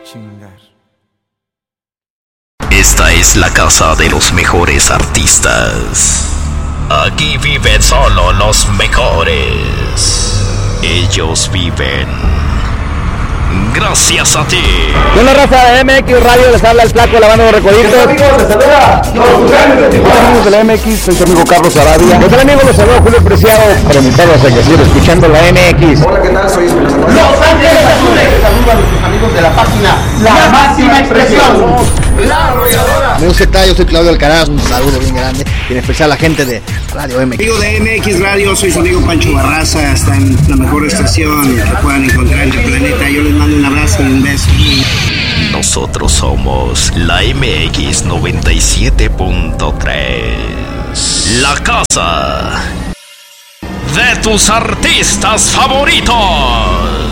Chingar. Esta es la casa de los mejores artistas. Aquí viven solo los mejores. Ellos viven gracias a ti. Con la raza de MX Radio les habla el Flaco, la banda de los Recoditos. Amigos, les saluda Amigos de la MX, soy su amigo Carlos Arabia. Los amigos los saluda Julio Preciado, para invitarlos a que sigan escuchando la MX. Hola, ¿qué tal? Soy Espinosa. Los Ángeles Azules. Saludos a nuestros amigos de la página La Máxima Expresión. La Arrolladora. Amigos, ¿qué tal? Yo soy Claudio Alcaraz, un saludo bien grande, y en especial a la gente de Radio MX. Amigo de MX Radio, soy su amigo Pancho Barraza, está en la mejor estación que puedan encontrar en el planeta. Yo les mando un abrazo y un beso. Nosotros somos la MX 97.3, la casa de tus artistas favoritos.